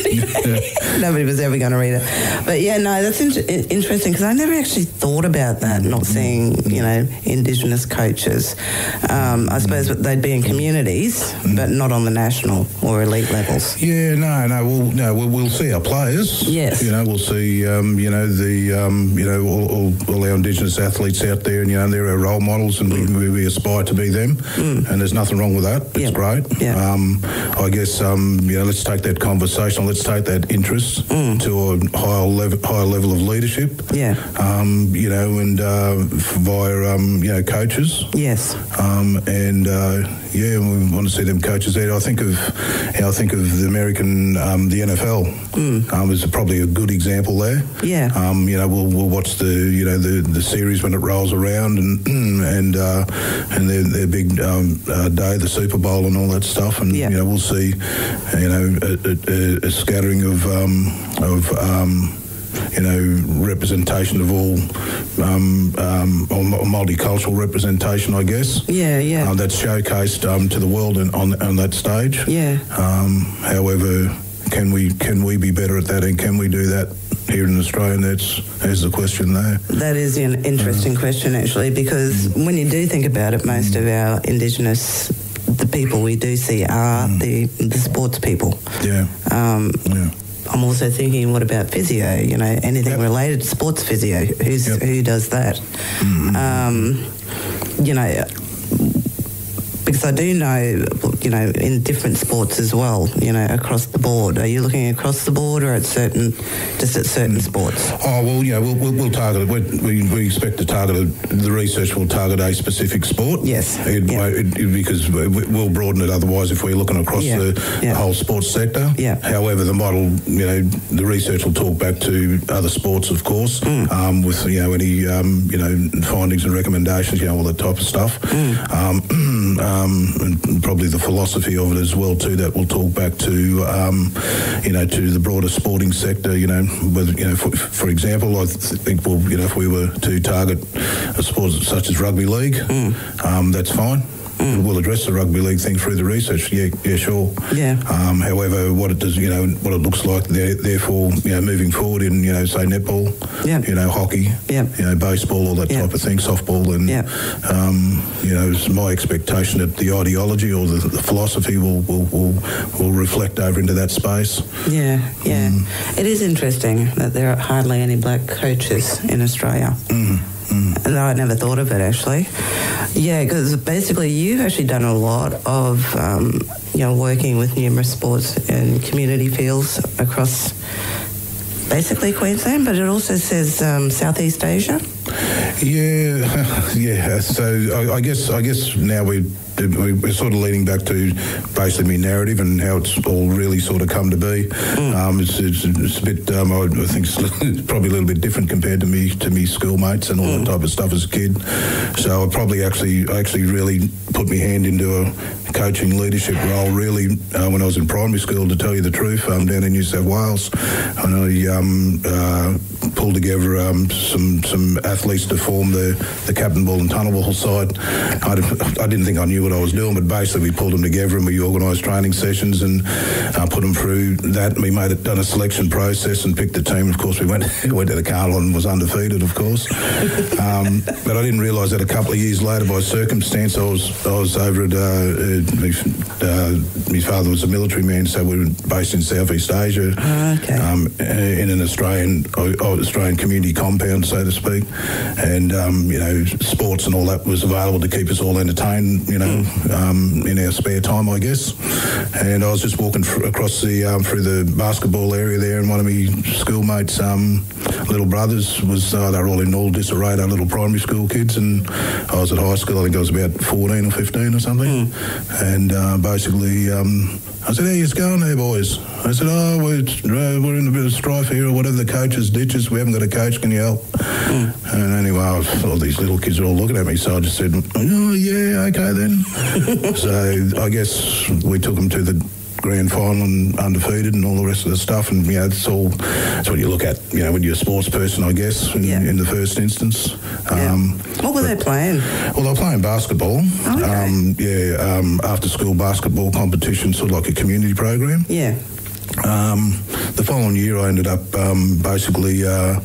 Nobody was ever going to read it. But yeah, no, that's in- interesting because I never actually thought about that. Not seeing, you know, Indigenous coaches. Um, I suppose they'd be in communities, but not on the national or elite levels. Yeah, no, no, we'll no, we'll, we'll see our players. Yes, you know, we'll see, um, you know, the, um, you know, all, all, all our Indigenous athletes out there, and you know, they're our role models, and mm. we, we aspire to be them. Mm. And there's nothing wrong with that. It's yep. great. Yep. Um, I guess, um, you know, let's take that conversation, let's take that interest mm. to a higher level, higher level of leadership. Yeah. Um, you know, and uh, via um, you know, coaches. Yes. Um, and uh, yeah, we want to see them coaches there. I think of, you know, I think of the American, um, the N F L. Mm. Um, is probably a good example there. Yeah. Um, you know, we'll, we'll watch the, you know, the, the series when it rolls around, and and uh, and their, their big um, uh, day, the Super Bowl and all that stuff, and yeah. you know we'll see, you know, a, a, a scattering of um, of. Um, you know, representation of all, um, um, or multicultural representation, I guess. Yeah, yeah. Uh, that's showcased um, to the world in, on on that stage. Yeah. Um, however, can we can we be better at that, and can we do that here in Australia? And that's there's the question there. That is an interesting uh, question, actually, because mm. when you do think about it, most mm. of our Indigenous, the people we do see are mm. the the sports people. Yeah. Um, yeah. I'm also thinking, what about physio? You know, anything yep. related to sports physio? Who's yep. who does that? Mm-hmm. Um, you know, because I do know, you know, in different sports as well. You know, across the board. Are you looking across the board, or at certain, just at certain sports? Oh well, yeah, we'll we'll, we'll target. We we expect to target a, the research will target a specific sport. Yes. It, yeah. it, it, because we'll broaden it otherwise if we're looking across yeah. the, yeah. the whole sports sector. Yeah. However, the model, you know, the research will talk back to other sports, of course, mm. um, with you know any um, you know findings and recommendations, you know, all that type of stuff. Mm. Um, um, and probably the philosophy of it as well too. That will talk back to um, you know to the broader sporting sector. You know, whether you know for, for example, I think well, you know, if we were to target a sport such as rugby league, mm. um, that's fine. Mm. We'll address the rugby league thing through the research. Yeah, yeah, sure. Yeah. Um, however, what it does, you know, what it looks like, there, therefore, you know, moving forward in, you know, say netball, yeah. you know, hockey, yeah. you know, baseball, all that yeah. type of thing, softball, and yeah. um, you know, it's my expectation that the ideology or the, the philosophy will, will will will reflect over into that space. Yeah, yeah. Mm. It is interesting that there are hardly any black coaches in Australia. Mm. Mm. No, I never thought of it, actually. Yeah, because basically you've actually done a lot of, um, you know, working with numerous sports and community fields across basically Queensland, but it also says um, Southeast Asia. Yeah, yeah. So I, I guess I guess now we. We're sort of leading back to basically my narrative and how it's all really sort of come to be. Mm. Um, it's, it's, it's a bit, um, I think it's probably a little bit different compared to me to me schoolmates and all mm. that type of stuff as a kid. So I probably actually I actually really put my hand into a coaching leadership role really uh, when I was in primary school, to tell you the truth, um, down in New South Wales. And I um, uh, pulled together um, some some athletes to form the, the Captain Ball and Tunnelball side. I didn't, I didn't think I knew what I was doing, but basically we pulled them together and we organised training sessions and uh, put them through that. We made it done a selection process and picked the team. Of course, we went went to the Carnival and was undefeated, of course. Um, but I didn't realise that a couple of years later, by circumstance, I was I was over at uh, uh, my, uh, my father was a military man, so we were based in Southeast Asia, oh, okay. um, in an Australian uh, Australian community compound, so to speak. And um, you know, sports and all that was available to keep us all entertained. You know. Um, in our spare time, I guess. And I was just walking fr- across the um, through the basketball area there, and one of my schoolmates' um, little brothers was uh, they were all in all disarray, they're little primary school kids, and I was at high school. I think I was about fourteen or fifteen or something. Mm. And uh, basically, um, I said, "How you going there, boys?" I said, "Oh, we're, uh, we're in a bit of strife here, or whatever. The coaches ditches. We haven't got a coach. Can you help?" Mm. And anyway, I was, all these little kids are all looking at me, so I just said, "Oh yeah, okay then." So I guess we took them to the grand final and undefeated and all the rest of the stuff, and you know, it's all that's what you look at, you know, when you're a sports person, I guess, in, yeah. in the first instance. Yeah. Um, what were but, they playing? Well, they were playing basketball. Oh, okay. Um, yeah, um, after school basketball competition, sort of like a community program. Yeah. Um, the following year, I ended up um, basically uh,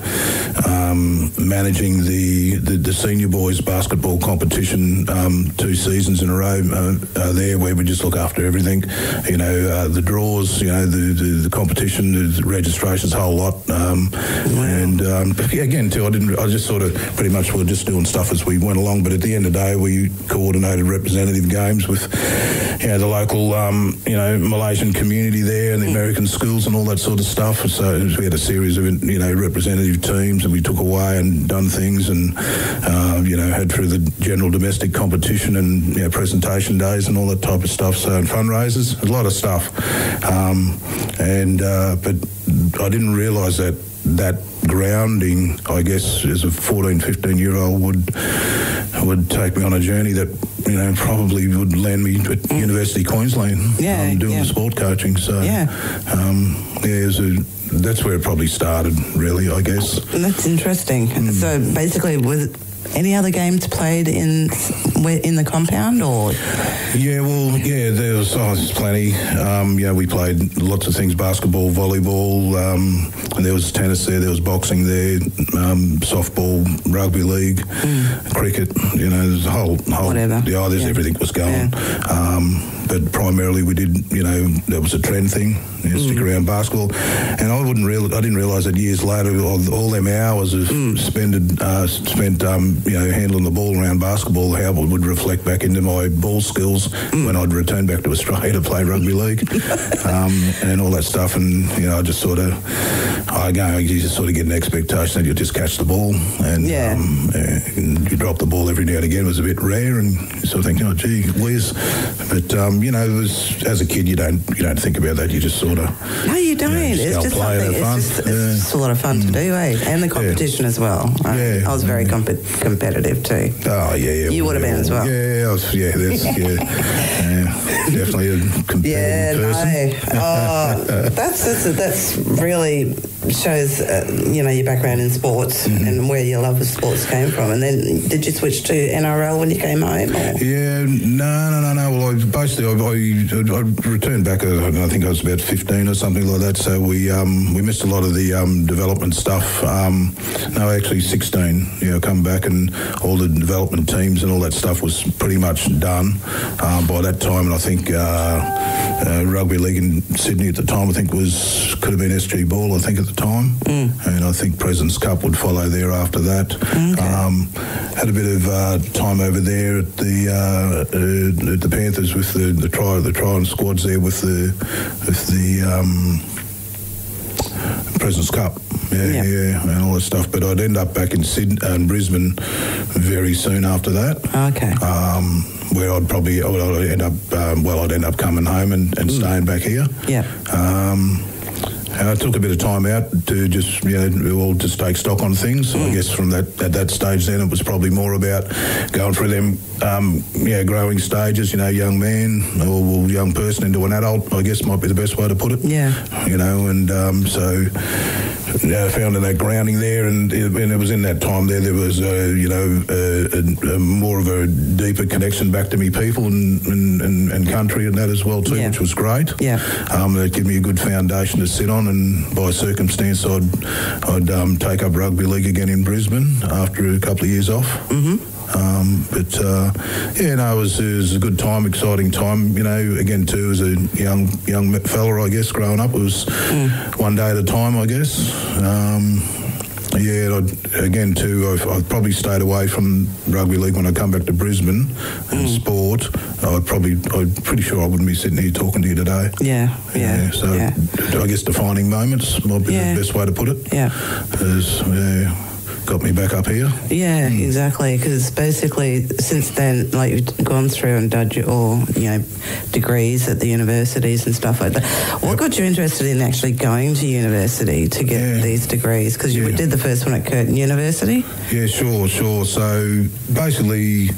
um, managing the, the, the senior boys basketball competition um, two seasons in a row uh, uh, there, where we just look after everything. You know, uh, the draws, you know, the, the, the competition, the registrations, a whole lot. Um, wow. And um, again, too, I didn't. I just sort of pretty much were just doing stuff as we went along. But at the end of the day, we coordinated representative games with, you know, the local, um, you know, Malaysian community there and the American schools and all that sort of stuff. So we had a series of, you know, representative teams, and we took away and done things, and uh, you know, had through the general domestic competition and, you know, presentation days and all that type of stuff. So, and fundraisers, a lot of stuff. Um, and uh, but I didn't realise that that grounding, I guess, as a fourteen, fifteen-year-old would would take me on a journey that, you know, probably would land me at mm. University of Queensland yeah, um, doing yeah. the sport coaching. So, yeah, um, yeah, as a, that's where it probably started, really, I guess. That's interesting. Mm. So basically, was any other games played in in the compound, or? Yeah, well, yeah, there was, oh, there's plenty. Um, yeah, we played lots of things: basketball, volleyball, um, and there was tennis there, there was boxing there, um, softball, rugby league, mm. cricket. You know, there's a whole whole. Whatever. Yeah, there's yeah. everything was going. Yeah. Um, but primarily we did, you know, that was a trend thing. You know, mm. stick around basketball, and I wouldn't real, I didn't realise that years later, all, all them hours of mm. spent, uh, spent, um, you know, handling the ball around basketball, how it would reflect back into my ball skills mm. when I'd return back to Australia to play rugby league, um, and all that stuff. And you know, I just sort of, I go, you just sort of get an expectation that you'll just catch the ball, and, yeah. um, and you drop the ball every now and again. It was a bit rare, and you sort of think, oh, gee whiz. But um, you know, it was, as a kid, you don't you don't think about that. You just sort of no, you don't. You know, just it's just play, something. It's, fun. just, it's yeah. just a lot of fun mm. to do, eh? And the competition yeah. as well. I, yeah. I was very yeah. comp- competitive too. Oh yeah, yeah. You would have yeah, been as well. Yeah, I was, yeah, that's, yeah, yeah, definitely a competitive yeah, person. No. Oh, that's that's that's really shows uh, you know, your background in sports mm-hmm. and where your love of sports came from. And then did you switch to N R L when you came home? Or? Yeah, no, no, no, no. Well, I, basically, I, I, I returned back. Uh, I think I was about fifteen or something like that. So we um, we missed a lot of the um, development stuff. Um, no, actually sixteen. You know, come back and all the development teams and all that stuff was pretty much done um, by that time. And I think uh, uh, rugby league in Sydney at the time, I think was could have been S G Ball. I think at the time, mm. and I think President's Cup would follow there after that. Okay. Um, had a bit of uh, time over there at the uh, uh, at the Panthers with the the try the try and squads there with the with the um, President's Cup. Yeah, yeah, yeah, and all that stuff. But I'd end up back in Sydney and uh, Brisbane very soon after that. Okay. Um, where I'd probably I'd end up um, well, I'd end up coming home and, and mm. staying back here. Yeah. Um, And I took a bit of time out to just, you know, all just take stock on things. So mm. I guess from that at that stage then it was probably more about going through them, um, yeah, growing stages, you know, young man or young person into an adult, I guess might be the best way to put it. Yeah. You know, and um, so yeah, I found that grounding there, and it, and it was in that time there there was, uh, you know, a, a, a more of a deeper connection back to me people and, and, and, and country and that as well too, yeah. which was great. Yeah. Um, that gave me a good foundation to sit on, and by circumstance I'd, I'd um, take up rugby league again in Brisbane after a couple of years off. Mm-hmm. Um, but uh, yeah, no, it was, it was a good time, exciting time. You know, again too, as a young young fella, I guess, growing up, it was mm. one day at a time, I guess. Um, yeah, I'd, again too, I've, I've probably stayed away from rugby league when I come back to Brisbane and mm. sport. I'd probably, I'm pretty sure I wouldn't be sitting here talking to you today. Yeah, yeah. yeah so yeah. I guess defining moments might be yeah. the best way to put it. Yeah. As, yeah. got me back up here. Yeah, mm. exactly. Because basically, since then, like you've gone through and done your, all, you know, degrees at the universities and stuff like that. What yep. got you interested in actually going to university to get yeah. these degrees? Because you yeah. did the first one at Curtin University. Yeah, sure, sure. So basically,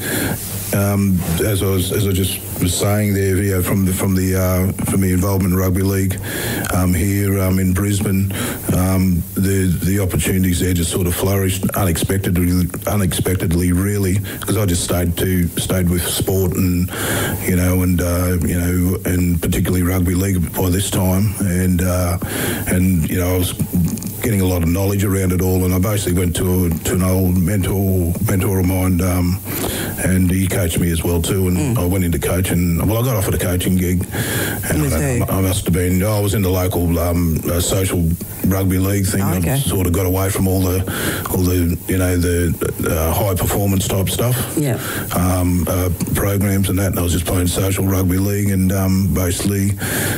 um, as I was, as I just was saying there, you know, from the from the uh, from the involvement in rugby league um, here um, in Brisbane, um, the the opportunities there just sort of flourished unexpectedly, unexpectedly really, because I just stayed to stayed with sport and you know and uh, you know and particularly rugby league by this time, and uh, and you know I was getting a lot of knowledge around it all, and I basically went to a, to an old mentor mentor of mine, um, and he coached me as well too, and mm. I went into coaching. Well, I got offered a coaching gig, and I, I must have been. I was in the local um, uh, social rugby league thing. Oh, okay. I sort of got away from all the all the you know the uh, high performance type stuff, yeah, um, uh, programs and that. And I was just playing social rugby league, and um, basically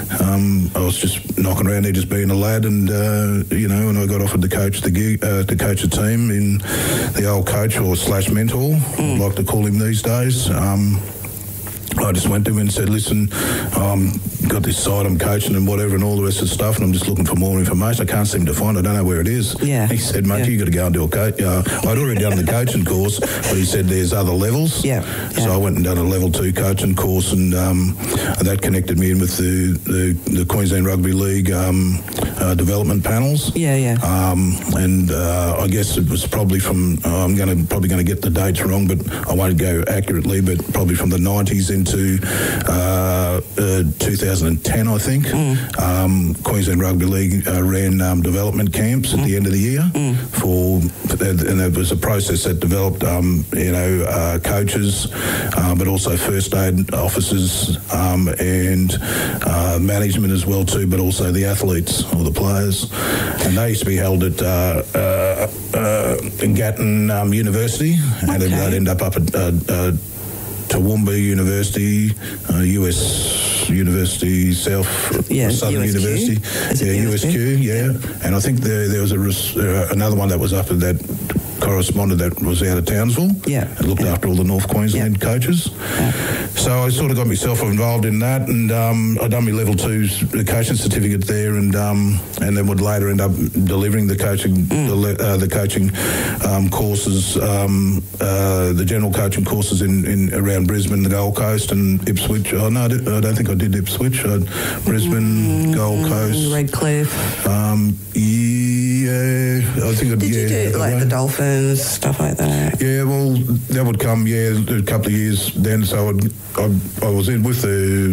um, I was just knocking around there, just being a lad, and uh, you know. And I got offered to coach the gig, uh, to coach a team in the old coach or slash mentor, mm. I'd like to call him these days. Um, I just went to him and said, listen, I'm got this site I'm coaching and whatever and all the rest of the stuff, and I'm just looking for more information. I can't seem to find it. I don't know where it is. Yeah. He said, mate, yeah. you got to go and do a coach. Uh, I'd already done the coaching course, but he said there's other levels. Yeah. So yeah. I went and done a level two coaching course, and, um, and that connected me in with the, the, the Queensland Rugby League um, uh, development panels. Yeah, yeah. Um, and uh, I guess it was probably from, uh, I'm going to probably going to get the dates wrong, but I won't go accurately, but probably from the nineties into uh, uh, two thousand ten, I think. Mm. Um, Queensland Rugby League uh, ran um, development camps at mm. the end of the year mm. for, and it was a process that developed, um, you know, uh, coaches, uh, but also first aid officers um, and uh, management as well too, but also the athletes or the players. And they used to be held at uh, uh, uh, Gatton um, University, and okay. they'd end up up at uh, uh, Toowoomba University, uh, U S University, South yeah, Southern U S Q? University, yeah, U S Q, yeah. And I think there there was a uh, another one that was up at that correspondent that was out of Townsville. Yeah, and looked yeah. after all the North Queensland yeah. coaches. Yeah. So I sort of got myself involved in that, and um, I done my level two coaching certificate there, and um, and then would later end up delivering the coaching mm. the, uh, the coaching um, courses, um, uh, the general coaching courses in, in around Brisbane, the Gold Coast, and Ipswich. Oh no, I, did, I don't think I did Ipswich. Uh, Brisbane, mm, Gold Coast, Redcliffe. Um, yeah, I think. Did yeah, you do like right. the Dolphins, stuff like that? Yeah, well, that would come. Yeah, a couple of years then. So I'd, I, I was in with the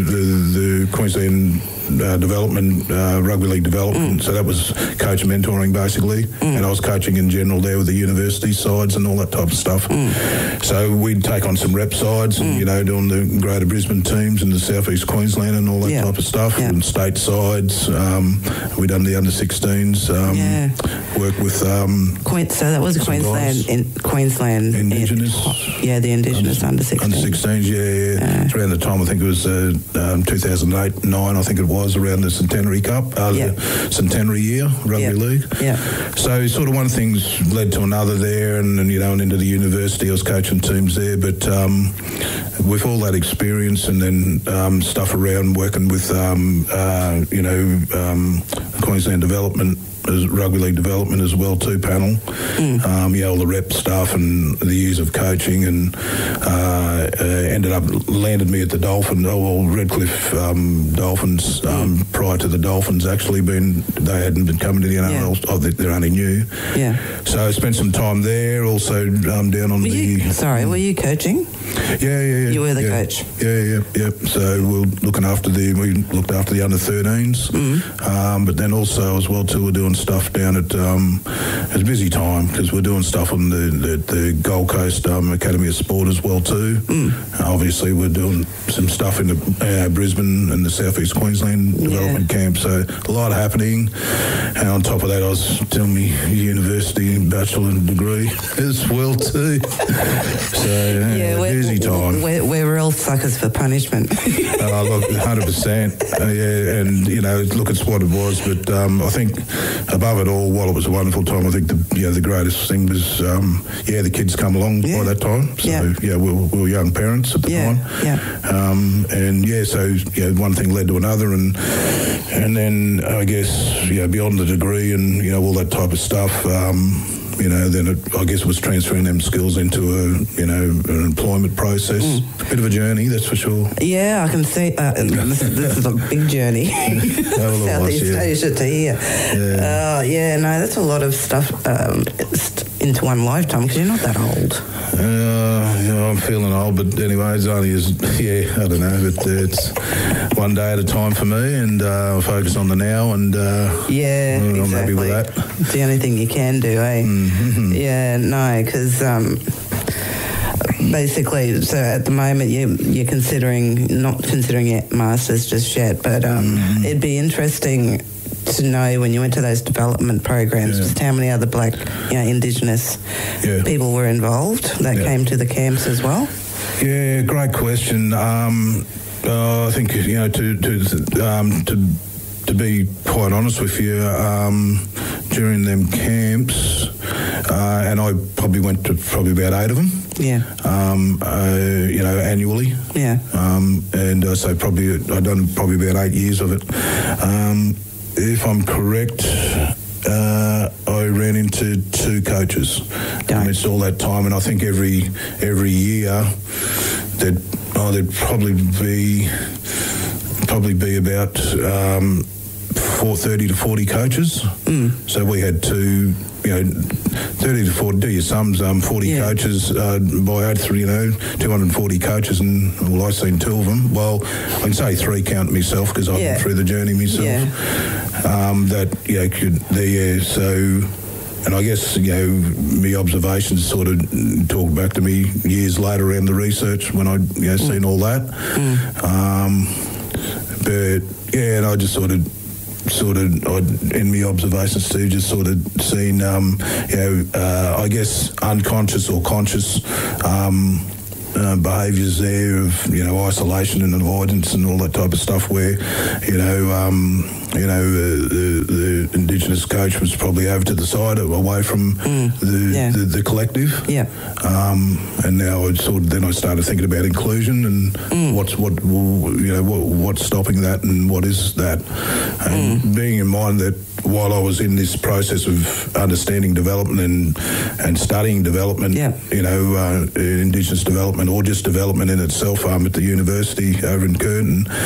the, the Queensland uh, development, uh, rugby league development. Mm. So that was coach mentoring basically, mm. and I was coaching in general there with the university sides and all that type of stuff. Mm. So we'd take on some rep sides, and mm. you know, doing the Greater Brisbane teams and the South East Queensland and all that yeah. type of stuff, yeah. and state sides. Um, we done the under sixteens. Um, yeah. Worked with. Um, Queen, so that was Queensland, in, Queensland Indigenous. In, yeah, the Indigenous under sixteens. Under sixteens, yeah, yeah. yeah. It's around the time I think it was uh, um, two thousand eight, nine. I think it was around the Centenary Cup, uh, yeah. the Centenary year rugby yeah. league. Yeah. So sort of one thing's led to another there, and, and you know, and into the university, I was coaching teams there. But um, with all that experience, and then um, stuff around working with um, uh, you know um, Queensland Development. As rugby league development as well too panel, mm. um, yeah, all the rep stuff and the years of coaching, and uh, uh, ended up landed me at the Dolphins, oh well, Redcliffe um, Dolphins. Um, mm. Prior to the Dolphins actually been, they hadn't been coming to the N R L. Yeah. Oh, they're only new. Yeah. So I spent some time there. Also um, down on were the. You, sorry, were you coaching? Yeah, yeah, yeah. You were the yeah. coach. Yeah, yeah, yeah. So we we're looking after the we looked after the under thirteens, mm. um, but then also as well too we're doing stuff down at um, it was a busy time because we're doing stuff on the, the, the Gold Coast um, Academy of Sport as well too. Mm. Obviously we're doing some stuff in the, uh, Brisbane and the South East Queensland yeah. development camp, so a lot happening. And on top of that I was doing my university bachelor degree as well too. So yeah, yeah we're, busy time. We're, we're real suckers for punishment. uh, look, one hundred percent. Uh, yeah, and you know, look, it's what it was, but um, I think above it all, while it was a wonderful time, I think the you know the greatest thing was um, yeah the kids come along yeah. by that time. So yeah, yeah we, were, we were young parents at the yeah. time. Yeah. Um, and yeah, so yeah, one thing led to another, and and then I guess yeah beyond the degree and you know all that type of stuff. Um, You know, then it, I guess it was transferring them skills into a, you know, an employment process. Mm. Bit of a journey, that's for sure. Yeah, I can see. Uh, this, this is a big journey. Southeast yeah. Asia to here. Yeah. Uh, yeah, no, that's a lot of stuff um, into one lifetime because you're not that old. Uh, you know, I'm feeling old, but anyway, it's only as, yeah, I don't know, but it's one day at a time for me, and uh, I focus on the now, and uh, yeah, I'm exactly. happy with that. It's the only thing you can do, eh? Mm-hmm. Yeah, no, because um, basically, so at the moment you, you're considering, not considering it masters just yet, but um, mm-hmm. it'd be interesting to know when you went to those development programs yeah. just how many other black, you know, Indigenous yeah. people were involved that yeah. came to the camps as well. Yeah, great question. Um, uh, I think you know to to um, to to be quite honest with you, um, during them camps, uh, and I probably went to probably about eight of them. Yeah. Um, uh, you know, annually. Yeah. Um, and uh, so probably I've done probably about eight years of it. Um, if I'm correct, uh, I ran into two coaches amidst all that time, and I think every every year there'd, oh, there'd probably be probably be about um, four thirty to forty coaches. Mm. So we had two, you know, thirty to forty, do your sums, um, forty yeah. coaches uh, by eight, you know, two hundred forty coaches, and well, I've seen two of them. Well, I can say three count myself because I've yeah. been through the journey myself. Yeah. Um, that, you know, could, there, so, and I guess, you know, my observations sort of talk back to me years later around the research when I'd, you know, mm. seen all that. Mm. Um, but, yeah, and I just sort of, sort of, I'd, in my observations too, just sort of seen, um, you know, uh, I guess unconscious or conscious um, uh, behaviours there of, you know, isolation and avoidance and all that type of stuff where, you know, um, you know, uh, the, the Indigenous coach was probably over to the side, away from mm. the, yeah. the the collective. Yeah. Um, and now I sort of then I started thinking about inclusion and mm. what's what you know what, what's stopping that and what is that, and mm. being in mind that while I was in this process of understanding development and and studying development, yeah. you know, uh, Indigenous development or just development in itself, um, at the university over in Curtin.